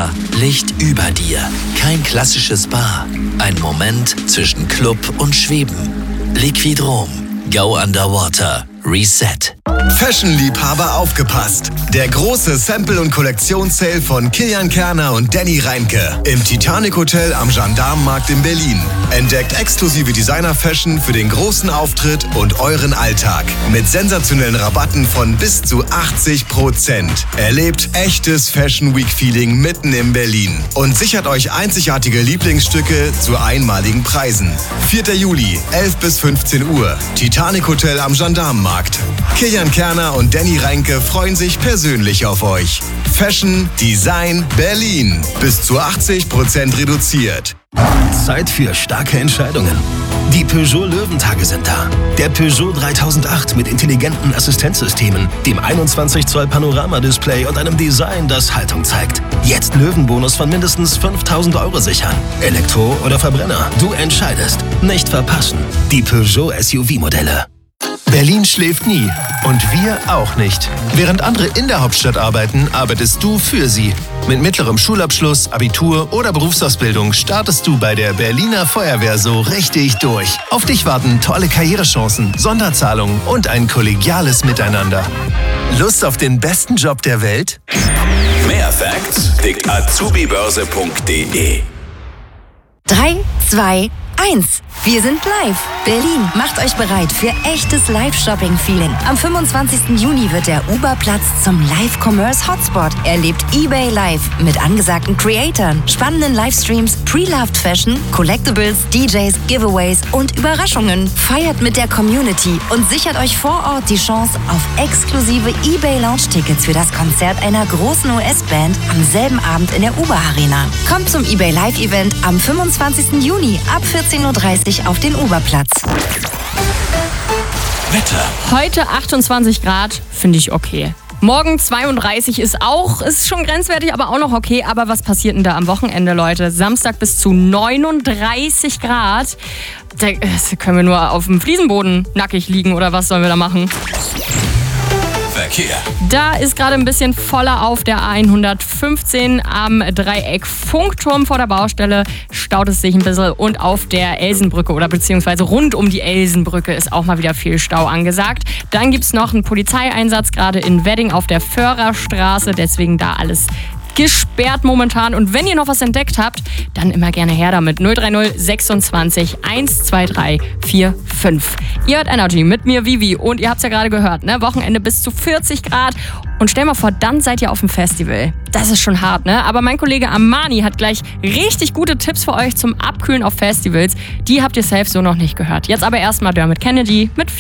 Spa, Licht über dir. Kein klassisches Spa. Ein Moment zwischen Club und Schweben. Liquidrom. Go Underwater. Reset. Fashion-Liebhaber aufgepasst! Der große Sample- und Kollektionssale von Kilian Kerner und Danny Reinke im Titanic Hotel am Gendarmenmarkt in Berlin. Entdeckt exklusive Designer-Fashion für den großen Auftritt und euren Alltag. Mit sensationellen Rabatten von bis zu 80%. Erlebt echtes Fashion Week-Feeling mitten in Berlin. Und sichert euch einzigartige Lieblingsstücke zu einmaligen Preisen. 4. Juli, 11 bis 15 Uhr. Titanic Hotel am Gendarmenmarkt. Kilian Kerner und Danny Reinke freuen sich persönlich auf euch. Fashion, Design, Berlin. Bis zu 80% reduziert. Zeit für starke Entscheidungen. Die Peugeot Löwentage sind da. Der Peugeot 3008 mit intelligenten Assistenzsystemen, dem 21 Zoll Panoramadisplay und einem Design, das Haltung zeigt. Jetzt Löwenbonus von mindestens 5.000 € sichern. Elektro oder Verbrenner, du entscheidest. Nicht verpassen. Die Peugeot SUV-Modelle. Berlin schläft nie. Und wir auch nicht. Während andere in der Hauptstadt arbeiten, arbeitest du für sie. Mit mittlerem Schulabschluss, Abitur oder Berufsausbildung startest du bei der Berliner Feuerwehr so richtig durch. Auf dich warten tolle Karrierechancen, Sonderzahlungen und ein kollegiales Miteinander. Lust auf den besten Job der Welt? Mehr Facts kriegt azubibörse.de. 3, 2, 1. Wir sind live. Berlin, macht euch bereit für echtes Live-Shopping-Feeling. Am 25. Juni wird der Uberplatz zum Live-Commerce-Hotspot. Erlebt eBay Live mit angesagten Creatoren, spannenden Livestreams, Pre-Loved Fashion, Collectibles, DJs, Giveaways und Überraschungen. Feiert mit der Community und sichert euch vor Ort die Chance auf exklusive eBay Lounge-Tickets für das Konzert einer großen US-Band am selben Abend in der Uber-Arena. Kommt zum eBay Live-Event am 25. Juni ab 14:30 Uhr auf den Uberplatz. Wetter. Heute 28 Grad, finde ich okay. Morgen 32 ist schon grenzwertig, aber auch noch okay. Aber was passiert denn da am Wochenende, Leute? Samstag bis zu 39 Grad. Da können wir nur auf dem Fliesenboden nackig liegen oder was sollen wir da machen? Verkehr. Da ist gerade ein bisschen voller auf der A115 am Dreieck Funkturm vor der Baustelle. Staut es sich ein bisschen und auf der Elsenbrücke oder beziehungsweise rund um die Elsenbrücke ist auch mal wieder viel Stau angesagt. Dann gibt es noch einen Polizeieinsatz gerade in Wedding auf der Förrerstraße. Deswegen da alles gesperrt momentan. Und wenn ihr noch was entdeckt habt, dann immer gerne her damit. 030 26 123 45. Ihr hört Energy mit mir, Vivi. Und ihr habt es ja gerade gehört, ne? Wochenende bis zu 40 Grad. Und stell mal vor, dann seid ihr auf dem Festival. Das ist schon hart, ne? Aber mein Kollege Amani hat gleich richtig gute Tipps für euch zum Abkühlen auf Festivals. Die habt ihr selbst so noch nicht gehört. Jetzt aber erstmal Dermot Kennedy mit